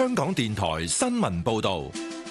香港電台新聞報道。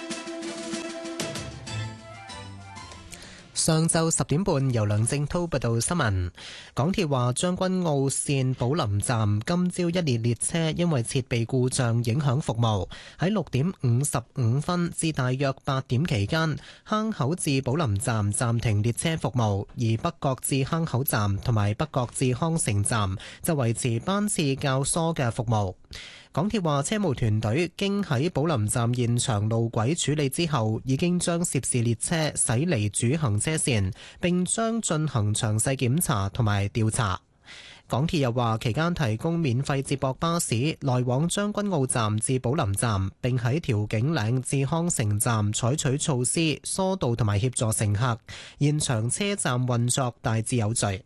上晝10點半，由梁正滔報道新聞。港鐵話將軍澳線寶林站今朝一列列車因為設備故障影響服務，喺6點55分至大約8點期間，坑口至寶林站暫停列車服務，而北角至坑口站同埋北角至康城站就維持班次較疏嘅服務。港鐵話車務團隊經喺寶林站現場路軌處理之後，已經將涉事列車駛離主行車線，並將進行詳細檢查同埋調查。港鐵又話期間提供免費接駁巴士來往將軍澳站至寶林站，並喺調景嶺至康城站採取措施疏導同埋協助乘客，現場車站運作大致有序。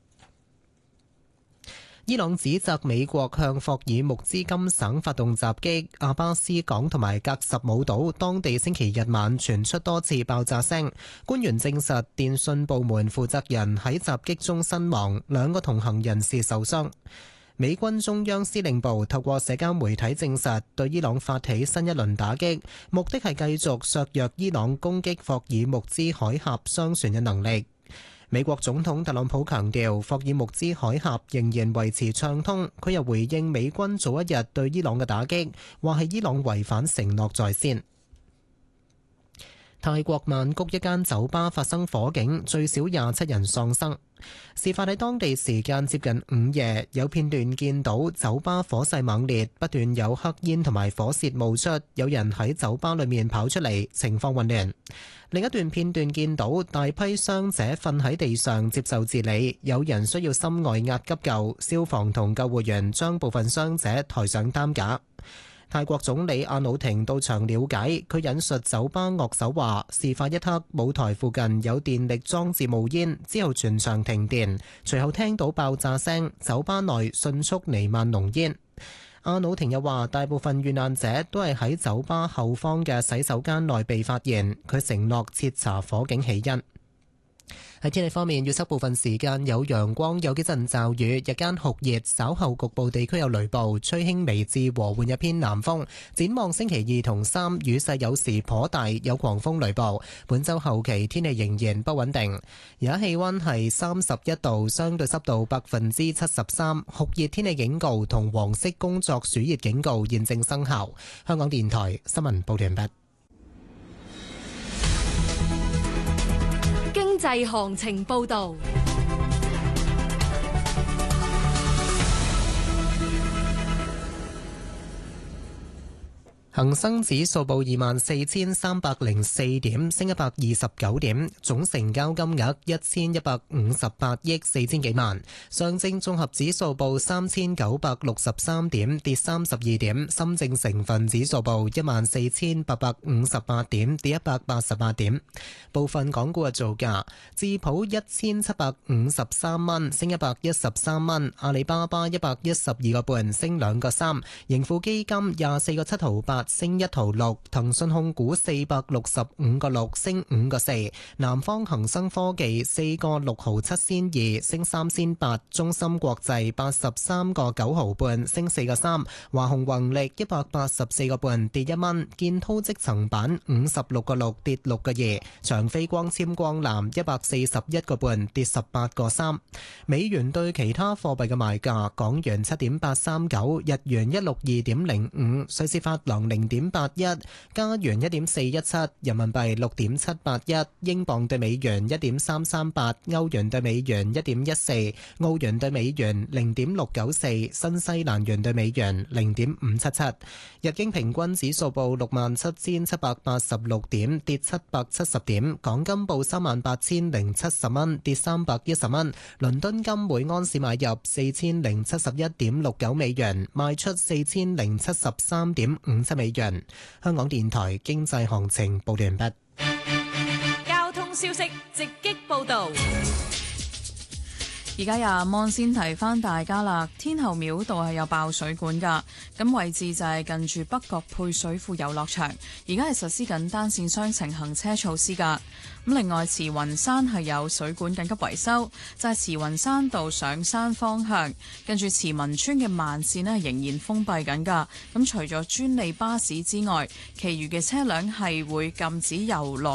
伊朗指責美國向霍爾木茲金省發動襲擊，阿巴斯港同埋格什姆島當地星期日晚傳出多次爆炸聲。官員證實電信部門負責人喺襲擊中身亡，2個同行人士受傷。美軍中央司令部透過社交媒體證實對伊朗發起新一輪打擊，目的係繼續削弱伊朗攻擊霍爾木茲海峽商船嘅能力。美國總統特朗普強調，霍爾木茲海峽仍然維持暢通。佢又回應美軍早一日對伊朗嘅打擊，話係伊朗違反承諾在先。泰國曼谷一間酒吧發生火警，最少27人喪生。事發喺當地時間接近午夜，有片段見到酒吧火勢猛烈，不斷有黑煙同埋火舌冒出，有人喺酒吧裏面跑出嚟，情況混亂。另一段片段見到大批傷者瞓喺地上接受治理，有人需要心外壓急救，消防同救護員將部分傷者抬上擔架。泰國總理阿努廷到場了解，佢引述酒吧樂手話，事發一刻舞台附近有電力裝置冒煙，之後全場停電，隨後聽到爆炸聲，酒吧內迅速彌漫濃煙。阿努廷又話，大部分遇難者都係喺酒吧後方嘅洗手間內被發現，佢承諾徹查火警起因。喺天氣方面，預測部分時間有陽光，有幾陣驟雨，日間酷熱，稍後局部地區有雷暴，吹輕微至和緩一偏南風。展望星期2同3，雨勢有時頗大，有狂風雷暴。本週後期天氣仍然不穩定。而家氣溫係31度，相對濕度73%，酷熱天氣警告同黃色工作暑熱警告現正生效。香港電台新聞報道完畢。 經濟行情報道。 恒生指數報24,304點，升129點，總成交金額1158億4千幾萬。上證綜合指數報3963點，跌32點。深證成分指數報14,858點，跌188點。部分港股嘅造價：智普1753蚊，升113蚊；阿里巴巴112個半，升2個3；盈富基金24個7毫8。升1毫6，騰訊控股465個6，升5個4，南方恒生科技4個6毫7仙2，升3仙8，中芯國際83個9毫半，升4個3，華虹宏力184個半，跌1蚊，建滔積層板56個6，跌6個2，長飛光纖光纜141個半，跌18個3。美元對其他貨幣嘅賣價：港元7.839，日元162.05，瑞士法郎0.81，加元1.417，人民幣6.781，英鎊對美元1.338，歐元對美元1.14，澳元對美元0.694，新西蘭元對美元0.577。日經平均指數報67,786點，跌770點。港金報38,070蚊，跌310蚊。倫敦金每安士買入4071.69美元，賣出4073.57美元。香港電台經濟行情報完畢。 交通消息直擊報道。 而家廿蚊先提翻大家啦，天后廟道係有爆水管噶，咁位置就係近住北角配水庫遊樂場，而家係實施緊單線雙程行車措施噶。咁另外慈雲山係有水管緊急維修，就係慈雲山道上山方向，近住慈文村嘅慢線呢仍然封閉緊噶。咁除咗專利巴士之外，其餘嘅車輛係會禁止由內